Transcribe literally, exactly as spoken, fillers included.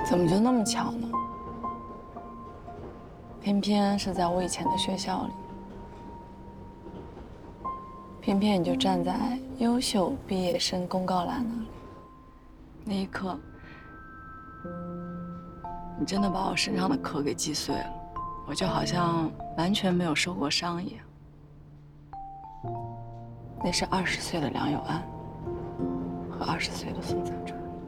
怎么就那么巧呢？偏偏是在我以前的学校里，偏偏你就站在优秀毕业生公告栏那里。那一刻，你真的把我身上的壳给击碎了，我就好像完全没有受过伤一样。那是二十岁的梁有安和二十岁的宋小川。